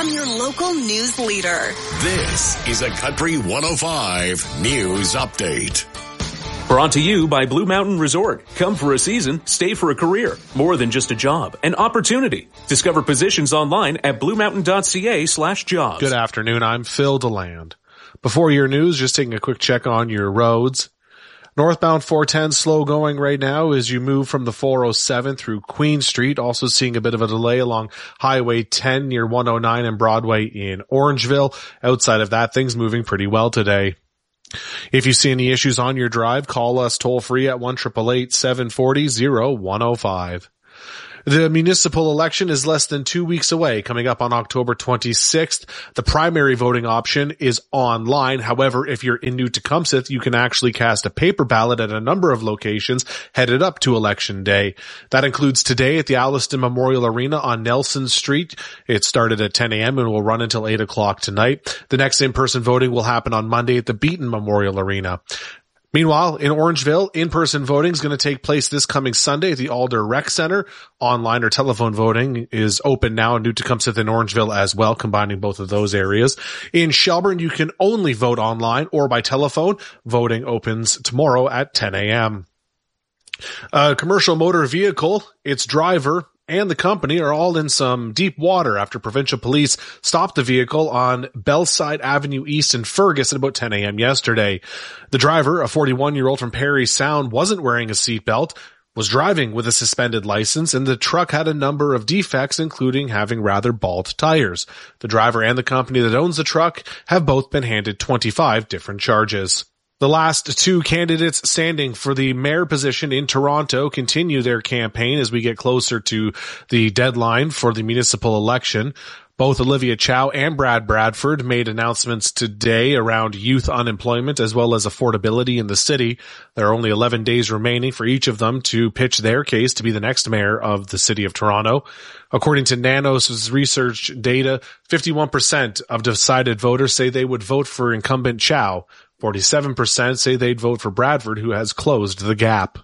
from your local news leader. This is a Country 105 News Update. Brought to you by Blue Mountain Resort. Come for a season, stay for a career. More than just a job, an opportunity. Discover positions online at bluemountain.ca/jobs. Good afternoon. I'm Phil DeLand. Before your news, just taking a quick check on your roads. Northbound 410 slow going right now as you move from the 407 through Queen Street. Also seeing a bit of a delay along Highway 10 near 109 and Broadway in Orangeville. Outside of that, things moving pretty well today. If you see any issues on your drive, call us toll free at 1-888-740-0105. The municipal election is less than 2 weeks away, coming up on October 26th. The primary voting option is online. However, if you're in New Tecumseh, you can actually cast a paper ballot at a number of locations headed up to Election Day. That includes today at the Alliston Memorial Arena on Nelson Street. It started at 10 a.m. and will run until 8 o'clock tonight. The next in-person voting will happen on Monday at the Beaton Memorial Arena. Meanwhile, in Orangeville, in-person voting is going to take place this coming Sunday at the Alder Rec Center. Online or telephone voting is open now in New Tecumseh and Orangeville as well, combining both of those areas. In Shelburne, you can only vote online or by telephone. Voting opens tomorrow at 10 a.m. A commercial motor vehicle, its driver, and the company are all in some deep water after provincial police stopped the vehicle on Bellside Avenue East in Fergus at about 10 a.m. yesterday. The driver, a 41-year-old from Parry Sound, wasn't wearing a seatbelt, was driving with a suspended license, and the truck had a number of defects, including having rather bald tires. The driver and the company that owns the truck have both been handed 25 different charges. The last two candidates standing for the mayor position in Toronto continue their campaign as we get closer to the deadline for the municipal election. Both Olivia Chow and Brad Bradford made announcements today around youth unemployment as well as affordability in the city. There are only 11 days remaining for each of them to pitch their case to be the next mayor of the city of Toronto. According to Nanos' research data, 51% of decided voters say they would vote for incumbent Chow. 47% say they'd vote for Bradford, who has closed the gap.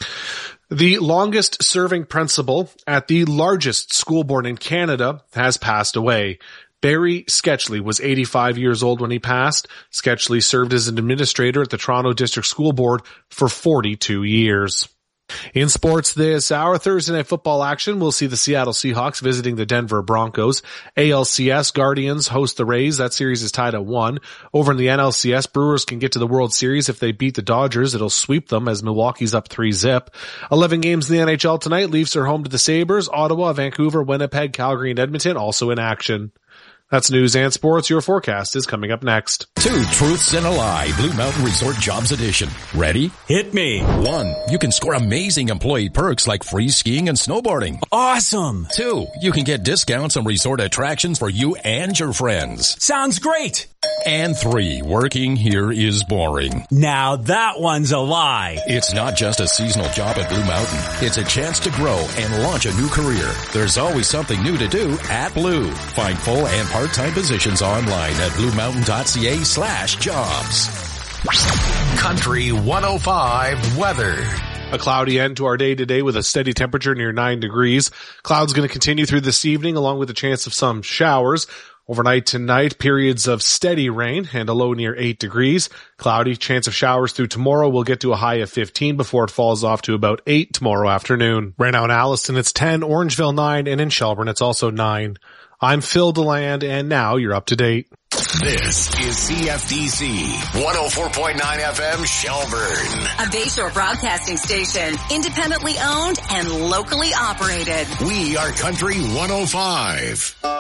The longest serving principal at the largest school board in Canada has passed away. Barry Sketchley was 85 years old when he passed. Sketchley served as an administrator at the Toronto District School Board for 42 years. In sports this hour, Thursday night football action, we'll see the Seattle Seahawks visiting the Denver Broncos. ALCS Guardians host the Rays. That series is tied at 1. Over in the NLCS, Brewers can get to the World Series. If they beat the Dodgers, it'll sweep them as Milwaukee's up 3-0. 11 games in the NHL tonight. Leafs are home to the Sabres. Ottawa, Vancouver, Winnipeg, Calgary, and Edmonton also in action. That's news and sports. Your forecast is coming up next. 2 truths and a lie. Blue Mountain Resort Jobs Edition. Ready? Hit me. 1. You can score amazing employee perks like free skiing and snowboarding. Awesome. 2. You can get discounts on resort attractions for you and your friends. Sounds great. And 3. Working here is boring. Now that one's a lie. It's not just a seasonal job at Blue Mountain. It's a chance to grow and launch a new career. There's always something new to do at Blue. Find full and part-time positions online at bluemountain.ca/jobs. Country 105 weather. A cloudy end to our day today with a steady temperature near 9 degrees. Clouds going to continue through this evening along with a chance of some showers. Overnight tonight, periods of steady rain and a low near 8 degrees. Cloudy, chance of showers through tomorrow. We'll get to a high of 15 before it falls off to about 8 tomorrow afternoon. Right now in Alliston, it's 10, Orangeville 9, and in Shelburne, it's also 9. I'm Phil DeLand, and now you're up to date. This is CFDC 104.9 FM Shelburne. A Bayshore broadcasting station, independently owned and locally operated. We are Country 105.